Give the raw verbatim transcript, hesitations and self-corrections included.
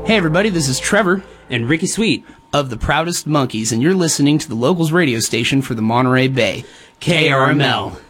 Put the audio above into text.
Hey everybody, this is Trevor and Ricky Sweet of the Proudest Monkeys, and you're listening to the Locals radio station for the Monterey Bay, K R M L.